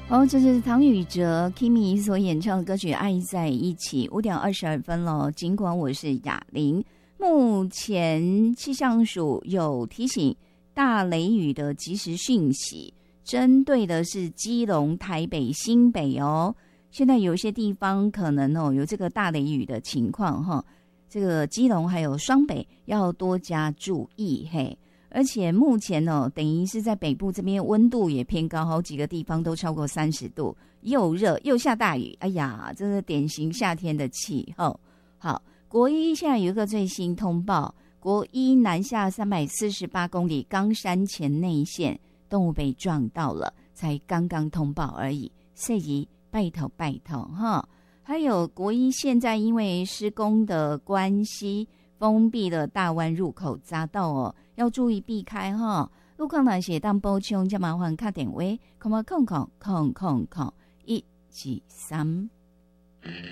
哦，这是唐禹哲 Kimi 所演唱的歌曲《爱在一起》，5点22分了。尽管我是雅玲，目前气象署有提醒大雷雨的即时讯息，针对的是基隆、台北、新北哦。现在有一些地方可能有这个大雷雨的情况哈，这个基隆还有双北要多加注意嘿。而且目前等于是在北部这边温度也偏高，好几个地方都超过30度，又热又下大雨，哎呀，这是典型夏天的气候。好，国一现在有一个最新通报，国一南下348公里冈山前内线动物被撞到了，才刚刚通报而已，所以拜托哈。还有国一现在因为施工的关系，封闭了大湾入口匝道要注意避开哈。路况那些当补充，就麻烦打电话，000000123。